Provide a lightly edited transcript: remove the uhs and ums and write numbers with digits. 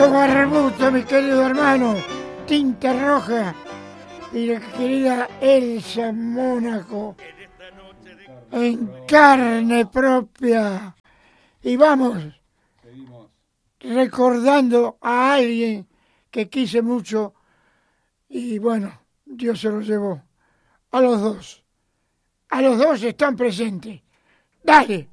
Barbuto, mi querido hermano, Tinta Roja y la querida Elsa Mónaco en carne propia. Y vamos recordando a alguien que quise mucho y bueno, Dios se lo llevó. A los dos están presentes. Dale.